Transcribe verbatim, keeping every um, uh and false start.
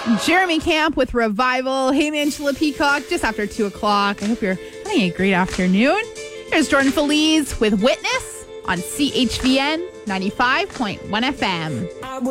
Jeremy Camp with Revival. Hey, Angela Peacock, just after two o'clock. I hope you're having a great afternoon. Here's Jordan Feliz with Witness on C H V N ninety-five point one F M.